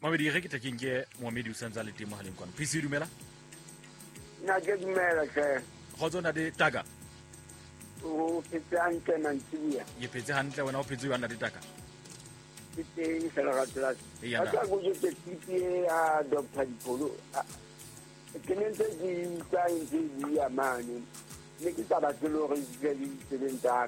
Mamedi ge ke tla ke Mohamedi o santsa le teng mo haleng kwana. Phisi dumela? Na ke dumela ke. Go tsona di Taka. O phetse hantle mantsibuya. Ye phetse hantle wena o phetse yona di Taka. Ke teng fela ga tsela. Yana. Ka go je tipi a Dr. Dipolo. Ke ntse ke tsa ntse di ya mane. Ne ke tsa batho le gore di sebetsa.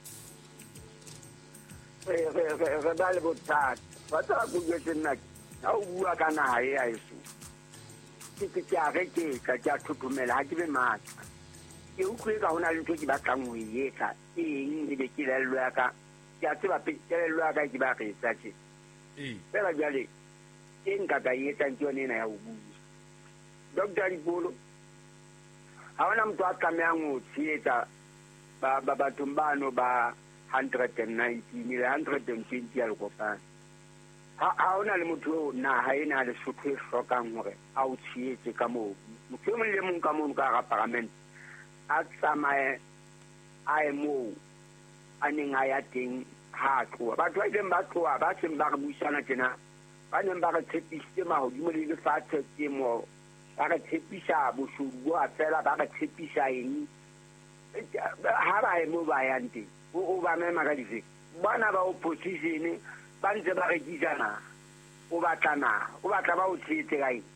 Re ba le bothata. Batho ba go je nna. Ha o bua ka naha e a eso. Ke a reketsa ke a thothomela ha ke be matla. Ke utlwe ka hona le ntho ke batlang ho etsa eng e be ke lello ya ka ke a tseba pelello ya ka ke ba re etsa tje fela jwale ke nka ka etsa ke yone ena ya ho bua Dr. Dipolo ha hona motho a tlamehang ho tsheetsa bathong bano ba 119 le 120 ya lekopana ha hona le motho naha ena le Lesotho e hlokang hore a o tsheetse ka moo motho mo le mong ka moo ka ga parliament a tsamaye a emo a neng a ya teng ha tloa batho ba ileng ba tloa ba seng ba re buisana tjena ba neng ba re tshepisitse mahodimo le lefatshe ke mo ba re tshepisa boshodu a fela ba re tshepisa eng ha ba emo ba yang teng o ba mema ka dife bana ba opposition ba ntse ba rekisana o batla ba o tshetse ka eng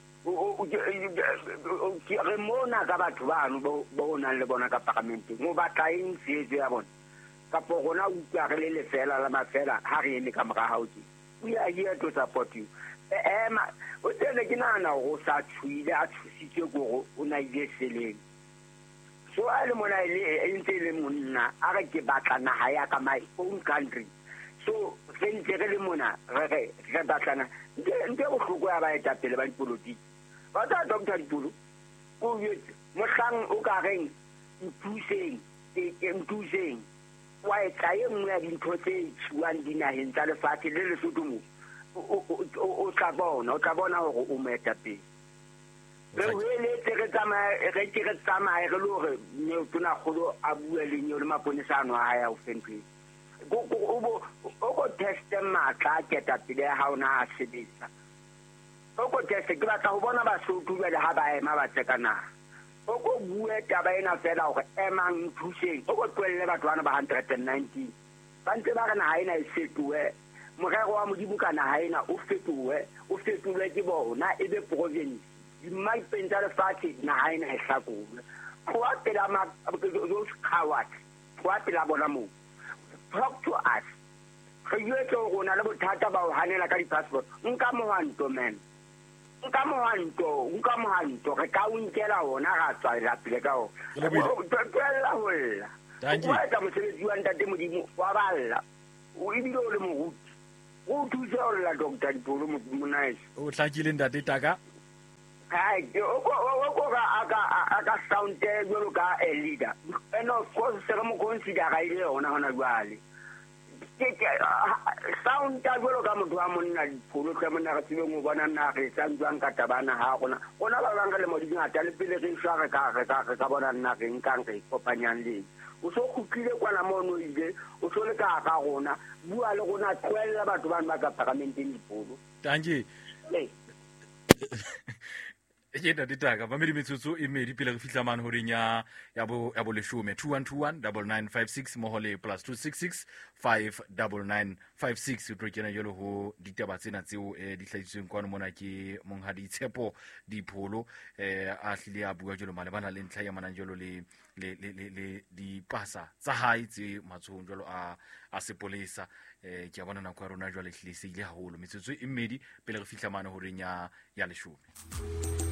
re mona ka batho bano bo nang le bona ka parlamenteng mo batla eng tsheetso ya bona kapo gona utlwa re le lefela la mafela ha re eme ka mora hao ke we are here to support you o tsene ke nana go sa tshwile a tshusitse go o na ile seleng so a le mona ile ntse le monna a re ke batla naha ya ka my own country so re ntse re le mona re batlana nte go hloko ya ba eta pele ba dipolotiki ba tsa Dr. Dipolo o yetse mohlang o ka reng ntuseng wa etsa ye nngwe ya dintho tse tshuang dinaheng tsa lefatshe le Lesotho mo o tla bona hore o meta pele re weletse re tsamaye re le hore ne tona kgolo a bua le nyo le maponesano a ya o fentwe go teste matla a keta pele ya hao na a sebetsa o go teste ke batla go bona Basotho jwale ha ba ema ba tsekana o go bue taba ena fela hore emang thuseng o go tlohelle batho bana ba 119 ba ntse ba re naha ena e fetohe morero wa modimo ka naha ena o fetolwe ke bona e be province dimaipeng tsa lefatshe naha ena e hlakolwe go apela those cowards go apela bona moo talk to us re yetse go na le bothata ba o hanela ka di-passport nka mohanto re ka o nkela ona ga tswa pele ka o tlohella holla o etsa mosebetsi wa ntate modimo wa balla o ebile o le moruti o thuse ho lla Dr. Dipolo monaese o hlakile ntate Taka aka sound jwalo ka a leader and of course se re mo considera ile ona hona jwale sound jwalo ka motho wa monna Dipolo ka monna re tsebe mo bona nna re tsantswang ka tabana ha gona ba bang le mo di ngata le pele re shwa re ka bona nna re nkang re kopanyang le o so khutlile kwana mono ile o so le ka gona bua le gona tloela batho ba nna ka parlamenteng Dipolo Tanji ke ntate Taka Mamedi metsotso e medi pele re fihla mane horeng ya bo 2121 9956 mohole +266 59956 o tlo kena jalo ho ditaba tsena tseo di hlahisitsweng kwana mona ke monghadi Tshepo Dipolo a hlile a bua jalo malebana le ntlha ya manang jalo le dipasa tsa hae tse matshong jalo a sepolesa ke a bona nako ya rona jalo hlile se ile haholo metsotso e mmedi pele re fihla mane horeng ya 10